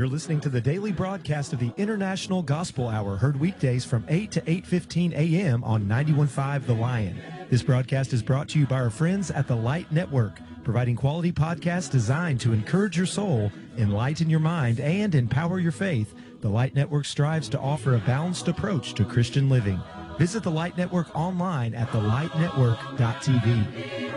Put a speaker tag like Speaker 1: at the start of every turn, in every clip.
Speaker 1: You're listening to the daily broadcast of the International Gospel Hour, heard weekdays from 8 to 8:15 a.m. on 91.5 The Lion. This broadcast is brought to you by our friends at the Light Network, providing quality podcasts designed to encourage your soul, enlighten your mind, and empower your faith. The Light Network strives to offer a balanced approach to Christian living. Visit the Light Network online at thelightnetwork.tv.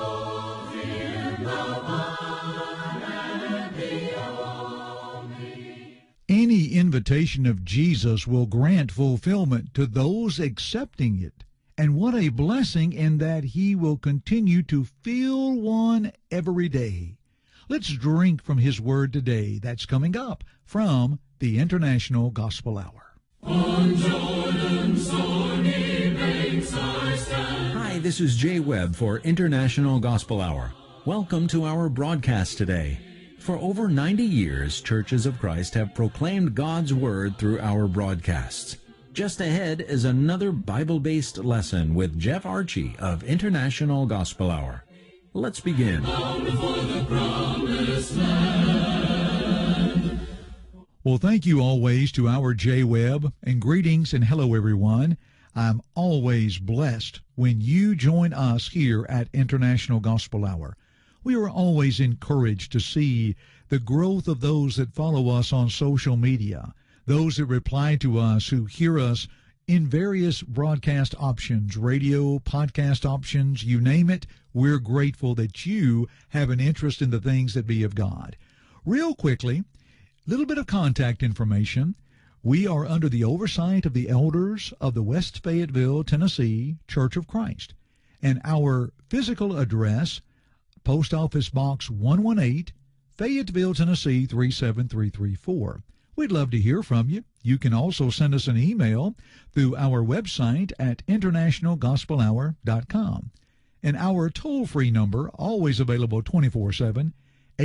Speaker 2: Any invitation of Jesus will grant fulfillment to those accepting it. And what a blessing in that he will continue to fill one every day. Let's drink from his word today. That's coming up from the International Gospel Hour.
Speaker 3: On Jordan's stormy banks I stand.
Speaker 4: Hi, this is Jay Webb for International Gospel Hour. Welcome to our broadcast today. For over 90 years, Churches of Christ have proclaimed God's Word through our broadcasts. Just ahead is another Bible-based lesson with Jeff Archie of International Gospel Hour. Let's begin.
Speaker 3: Bound for the promised land.
Speaker 2: Well, thank you always to our Jay Webb, and greetings and hello, everyone. I'm always blessed when you join us here at International Gospel Hour. We are always encouraged to see the growth of those that follow us on social media, those that reply to us, who hear us in various broadcast options, radio, podcast options, you name it. We're grateful that you have an interest in the things that be of God. Real quickly, a little bit of contact information. We are under the oversight of the elders of the West Fayetteville, Tennessee Church of Christ. And our physical address, Post Office Box 118, Fayetteville, Tennessee 37334. We'd love to hear from you. You can also send us an email through our website at internationalgospelhour.com. And our toll-free number, always available 24/7,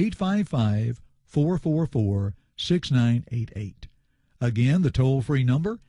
Speaker 2: 855-444-6988. Again, the toll-free number,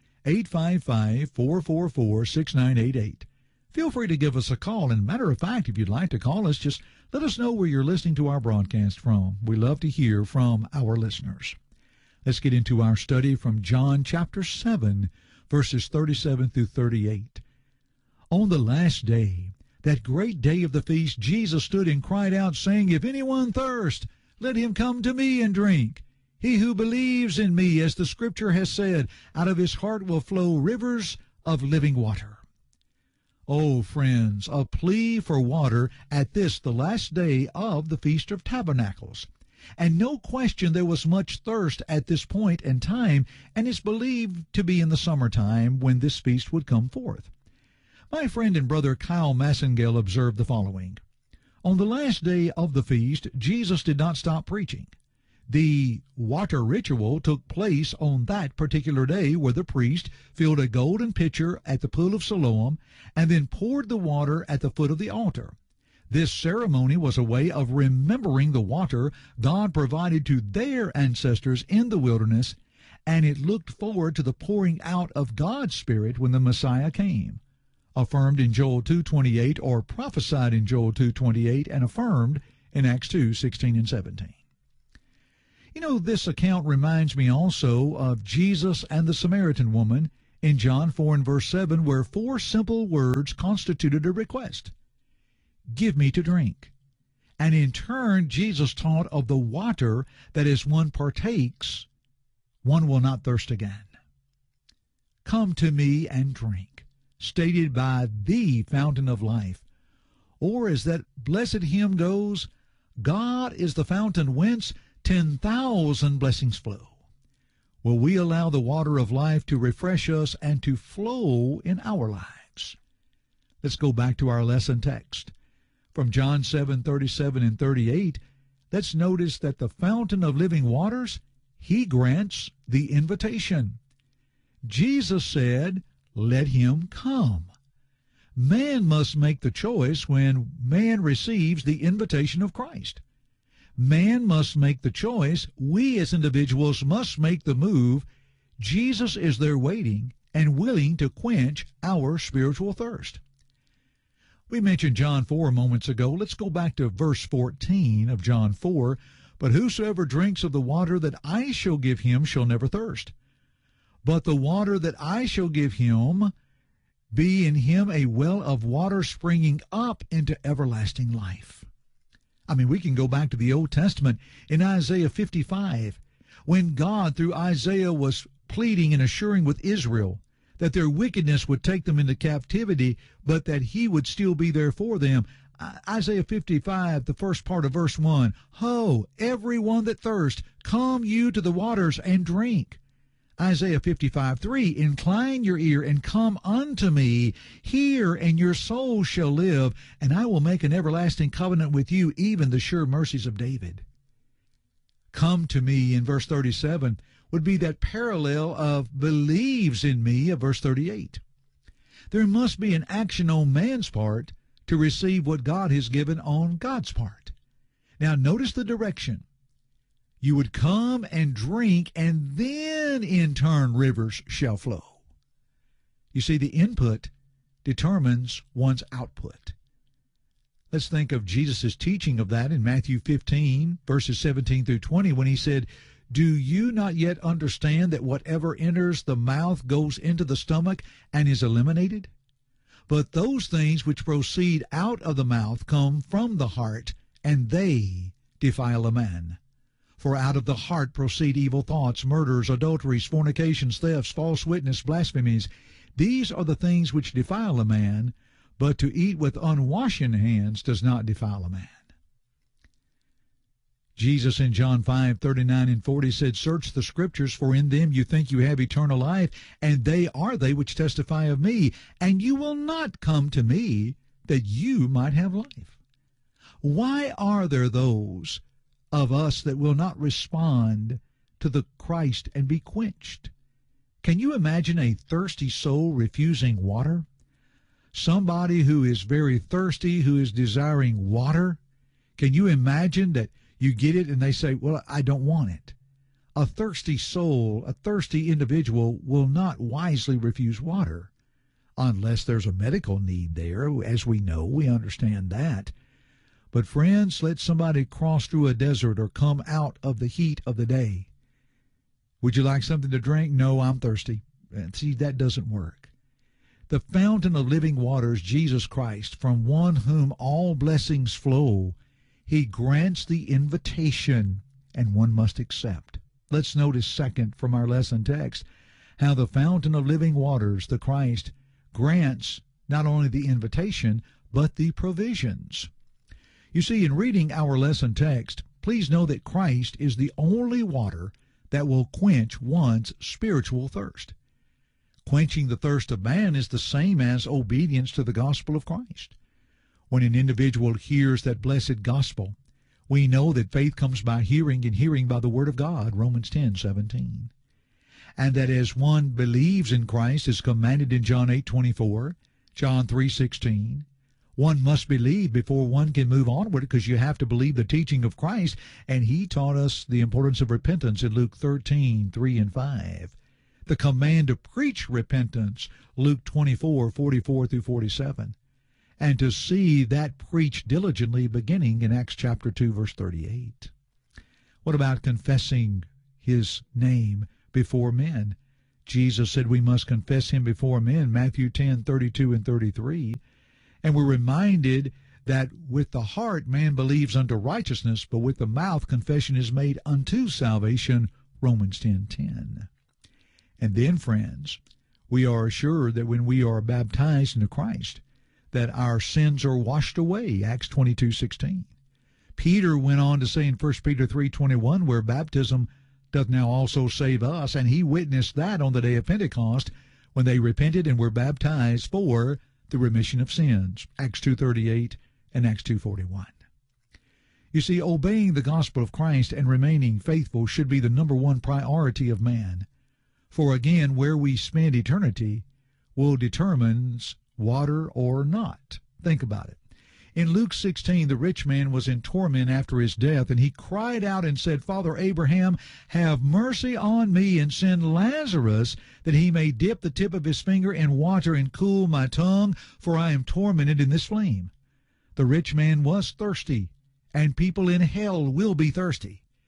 Speaker 2: 855-444-6988. Feel free to give us a call. And matter of fact, if you'd like to call us, just let us know where you're listening to our broadcast from. We love to hear from our listeners. Let's get into our study from John chapter 7, verses 37 through 38. On the last day, that great day of the feast, Jesus stood and cried out, saying, "If anyone thirst, let him come to me and drink. He who believes in me, as the Scripture has said, out of his heart will flow rivers of living water." Oh, friends, a plea for water at this, the last day of the Feast of Tabernacles. And no question there was much thirst at this point in time, and it's believed to be in the summertime when this feast would come forth. My friend and brother Kyle Massengale observed the following. On the last day of the feast, Jesus did not stop preaching. The water ritual took place on that particular day, where the priest filled a golden pitcher at the pool of Siloam and then poured the water at the foot of the altar. This ceremony was a way of remembering the water God provided to their ancestors in the wilderness, and it looked forward to the pouring out of God's Spirit when the Messiah came. Affirmed in Joel 2:28, or prophesied in Joel 2:28, and affirmed in Acts 2:16 and 17. You know, this account reminds me also of Jesus and the Samaritan woman in John 4 and verse 7, where four simple words constituted a request. Give me to drink. And in turn, Jesus taught of the water that as one partakes, one will not thirst again. Come to me and drink, stated by the fountain of life. Or as that blessed hymn goes, God is the fountain whence 10,000 blessings flow. Will we allow the water of life to refresh us and to flow in our lives? Let's go back to our lesson text. From John 7:37 and 38, let's notice that the fountain of living waters, he grants the invitation. Jesus said, "Let him come." Man must make the choice when man receives the invitation of Christ. Man must make the choice. We as individuals must make the move. Jesus is there waiting and willing to quench our spiritual thirst. We mentioned John 4 moments ago. Let's go back to verse 14 of John 4. But whosoever drinks of the water that I shall give him shall never thirst. But the water that I shall give him be in him a well of water springing up into everlasting life. I mean, we can go back to the Old Testament in Isaiah 55, when God, through Isaiah, was pleading and assuring with Israel that their wickedness would take them into captivity, but that he would still be there for them. Isaiah 55, the first part of verse 1, Ho, everyone that thirst, come you to the waters and drink. Isaiah 55:3, Incline your ear and come unto me, hear, and your soul shall live, and I will make an everlasting covenant with you, even the sure mercies of David. Come to me in verse 37 would be that parallel of believes in me of verse 38. There must be an action on man's part to receive what God has given on God's part. Now notice the direction. You would come and drink, and then in turn rivers shall flow. You see, the input determines one's output. Let's think of Jesus' teaching of that in Matthew 15, verses 17 through 20, when he said, Do you not yet understand that whatever enters the mouth goes into the stomach and is eliminated? But those things which proceed out of the mouth come from the heart, and they defile a man. For out of the heart proceed evil thoughts, murders, adulteries, fornications, thefts, false witness, blasphemies. These are the things which defile a man, but to eat with unwashen hands does not defile a man. Jesus in John 5:39 and 40 said, Search the Scriptures, for in them you think you have eternal life, and they are they which testify of me. And you will not come to me, that you might have life. Why are there those of us that will not respond to the Christ and be quenched? Can you imagine a thirsty soul refusing water? Somebody who is very thirsty, who is desiring water, can you imagine that you get it and they say, well, I don't want it? A thirsty soul, a thirsty individual will not wisely refuse water unless there's a medical need there. As we know, we understand that. But friends, let somebody cross through a desert or come out of the heat of the day. Would you like something to drink? No, I'm thirsty. And see, that doesn't work. The fountain of living waters, Jesus Christ, from one whom all blessings flow, he grants the invitation, and one must accept. Let's notice second from our lesson text how the fountain of living waters, the Christ, grants not only the invitation, but the provisions. You see, in reading our lesson text, please know that Christ is the only water that will quench one's spiritual thirst. Quenching the thirst of man is the same as obedience to the gospel of Christ. When an individual hears that blessed gospel, we know that faith comes by hearing, and hearing by the word of God, Romans 10:17. And that as one believes in Christ, as commanded in John 8:24, John 3:16, one must believe before one can move onward, because you have to believe the teaching of Christ, and he taught us the importance of repentance in Luke 13:3 and 5. The command to preach repentance, Luke 24:44 through 47. And to see that preached diligently beginning in Acts chapter 2, verse 38. What about confessing his name before men? Jesus said we must confess him before men, Matthew 10:32 and 33. And we're reminded that with the heart man believes unto righteousness, but with the mouth confession is made unto salvation, Romans 10:10. And then, friends, we are assured that when we are baptized into Christ, that our sins are washed away, Acts 22:16. Peter went on to say in 1 Peter 3:21, where baptism doth now also save us, and he witnessed that on the day of Pentecost, when they repented and were baptized for the remission of sins, Acts 2:38 and Acts 2:41. You see, obeying the gospel of Christ and remaining faithful should be the number one priority of man. For again, where we spend eternity will determine water or not. Think about it. In Luke 16, the rich man was in torment after his death, and he cried out and said, Father Abraham, have mercy on me, and send Lazarus, that he may dip the tip of his finger in water and cool my tongue, for I am tormented in this flame. The rich man was thirsty, and people in hell will be thirsty.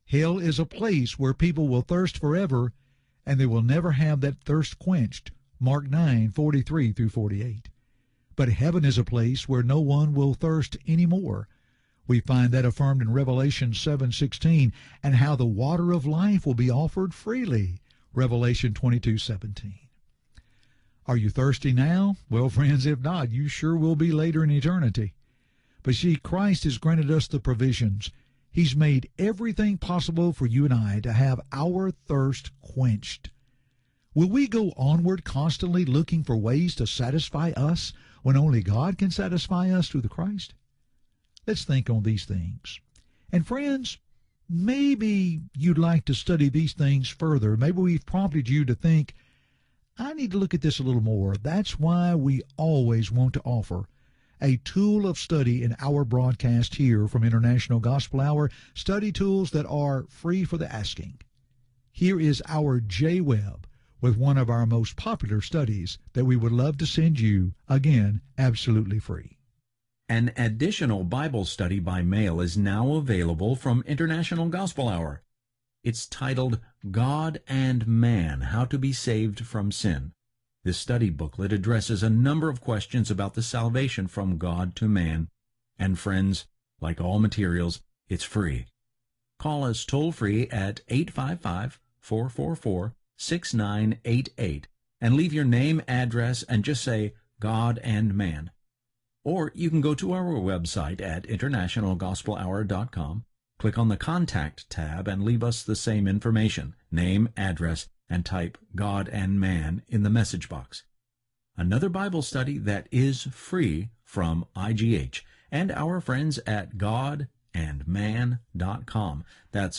Speaker 2: Hell is a place where people will thirst forever, and they will never have that thirst quenched. Mark 9:43 through 48. But heaven is a place where no one will thirst anymore. We find that affirmed in Revelation 7:16, and how the water of life will be offered freely. Revelation 22:17. Are you thirsty now? Well, friends, if not, you sure will be later in eternity. But see, Christ has granted us the provisions. He's made everything possible for you and I to have our thirst quenched. Will we go onward constantly looking for ways to satisfy us when only God can satisfy us through the Christ? Let's think on these things. And friends, maybe you'd like to study these things further. Maybe we've prompted you to think, I need to look at this a little more. That's why we always want to offer a tool of study in our broadcast here from International Gospel Hour, study tools that are free for the asking. Here is our J-Web with one of our most popular studies that we would love to send you, again, absolutely free.
Speaker 4: An additional Bible study by mail is now available from International Gospel Hour. It's titled God and Man, How to Be Saved from Sin. This study booklet addresses a number of questions about the salvation from God to man. And friends, like all materials, it's free. Call us toll-free at 855-444-6988 and leave your name, address, and just say God and Man. Or you can go to our website at internationalgospelhour.com, click on the Contact tab, and leave us the same information, name, address, and type God and Man in the message box. Another Bible study that is free from IGH and our friends at godandman.com. That's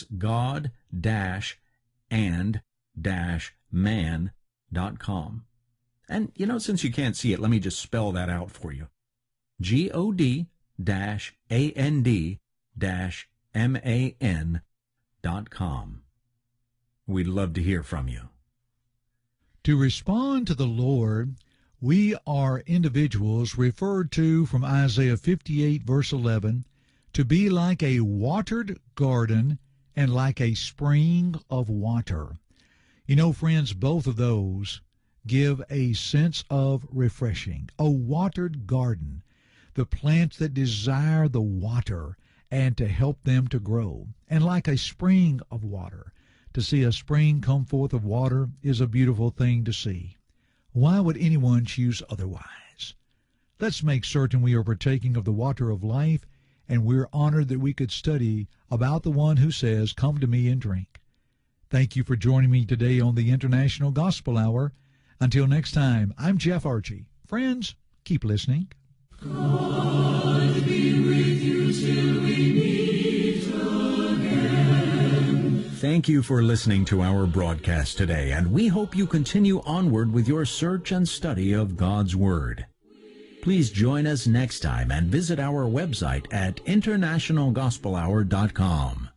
Speaker 4: god-and-man.com. And, since you can't see it, let me just spell that out for you. god-and-man.com. We'd love to hear from you.
Speaker 2: To respond to the Lord, we are individuals referred to from Isaiah 58, verse 11, to be like a watered garden and like a spring of water. Friends, both of those give a sense of refreshing. A watered garden, the plants that desire the water and to help them to grow, and like a spring of water. To see a spring come forth of water is a beautiful thing to see. Why would anyone choose otherwise? Let's make certain we are partaking of the water of life, and we're honored that we could study about the one who says, "Come to me and drink." Thank you for joining me today on the International Gospel Hour. Until next time, I'm Jeff Archie. Friends, keep listening.
Speaker 3: God be with you till we meet again.
Speaker 4: Thank you for listening to our broadcast today, and we hope you continue onward with your search and study of God's Word. Please join us next time and visit our website at internationalgospelhour.com.